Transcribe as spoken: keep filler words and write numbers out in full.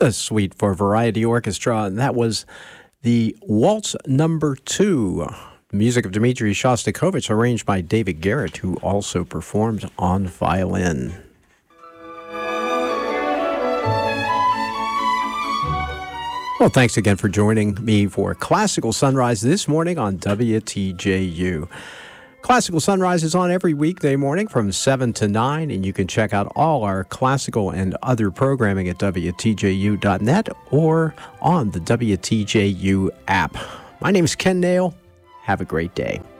a suite for Variety Orchestra, and that was the Waltz Number Two. The music of Dmitri Shostakovich, arranged by David Garrett, who also performed on violin. Well, thanks again for joining me for Classical Sunrise this morning on W T J U. Classical Sunrise is on every weekday morning from seven to nine, and you can check out all our classical and other programming at W T J U dot net or on the W T J U app. My name is Ken Nail. Have a great day.